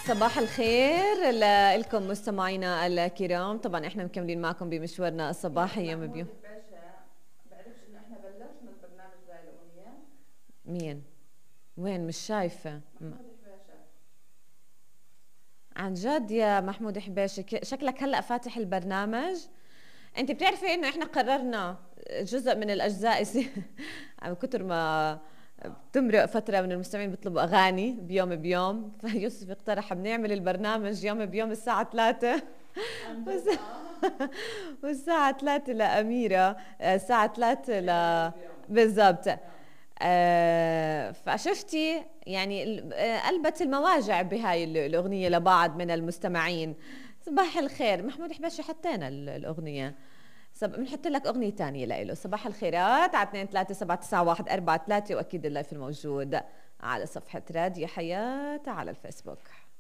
صباح الخير لكم مستمعينا الكرام. طبعا احنا مكملين معكم بمشوارنا الصباحي يوم بيوم. محمود الباشا بعرفش انه احنا بلشنا البرنامج بهاي الاغنيه. مين؟ وين؟ مش شايفة محمود الباشا. عن جد يا محمود حباشي، شكلك هلأ فاتح البرنامج. انت بتعرفي انه احنا قررنا جزء من الاجزاء عم كتر ما بتمرق فترة من المستمعين بيطلبوا اغاني بيوم بيوم، فيوسف اقترح بنعمل البرنامج يوم بيوم الساعة 3 عن جد والساعة 3 لأميرة، الساعة 3 يوم بيوم. بالضبط. نعم. فشفتي يعني قلبت المواجع بهاي الأغنية لبعض من المستمعين. صباح الخير محمود حباشي، حطينا الأغنية. بنحط لك أغنية تانية لإله. صباح الخيرات على 2379143، وأكيد اللايف الموجود على صفحة راديو حياة على الفيسبوك.